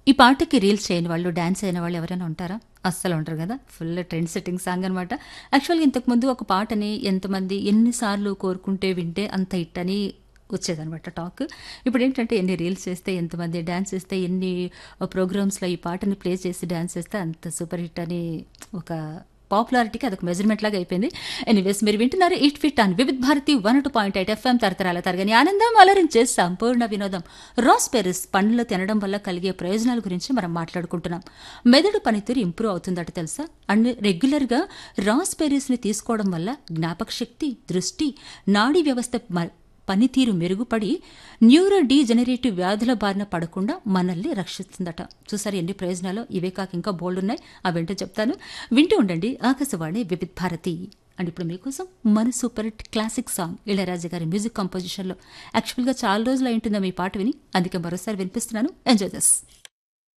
ఈ పాటకి రీల్స్ చేయని వాళ్ళు, డాన్స్ చేయని వాళ్ళు ఎవరైనా ఉంటారా? అస్సలు ఉండరు గదా! ఫుల్ ట్రెండ్ సెట్టింగ్ సాంగ్ అనమాట. యాక్చువల్‌గా ఇంతకుముందు ఒక పాటని ఎంతమంది ఎన్ని సార్లు కోరుకుంటే వింటే అంత హిట్ అని వచ్చేదనమాట టాక్. ఇప్పుడేంటంటే ఎన్ని రీల్స్ చేస్తే ఎంతమంది డాన్స్ చేస్తే ఎన్ని ప్రోగ్రామ్స్‌లో ఈ పాటని ప్లే చేసి డాన్స్ చేస్తే అంత సూపర్ హిట్ అని ఒక పాపులారిటీకి అదొక మెజర్‌మెంట్ లాగా అయిపోయింది. ఎనీవేస్ మీరు వింటున్నారు eat fit on Vividh Bharati 102.8 FM తరతరాల తరగని ఆనందం అలరించే సంపూర్ణ వినోదం. రాస్బెర్రీస్ పండ్లు తినడం వల్ల కలిగే ప్రయోజనాల గురించి మనం మాట్లాడుకుంటున్నాం. మెదడు పనితీరు ఇంప్రూవ్ అవుతుందట తెలుసా? అండ్ రెగ్యులర్‌గా రాస్బెర్రీస్‌ని తీసుకోవడం వల్ల జ్ఞాపక శక్తి, దృష్టి, నాడీ వ్యవస్థ పనితీరు మెరుగుపడి న్యూరో డీజెనరేటివ్ వ్యాధుల బారిన పడకుండా మనల్ని రక్షిస్తుందట. చూసారు ఎన్ని ప్రయోజనాలు? ఇవే కాక ఇంకా బోల్డ్ ఉన్నాయి. అవేంటో చెప్తాను. వింటూ ఉండండి ఆకాశవాణి వివిధ్ భారతి. అండ్ ఇప్పుడు మీకోసం మన super hit classic song Ilaiyaraaja గారి మ్యూజిక్ కంపోజిషన్లో. యాక్చువల్గా చాలా రోజులు అయింటుందా మీ పాట విని, అందుకే మరోసారి వినిపిస్తున్నాను. Enjoy this.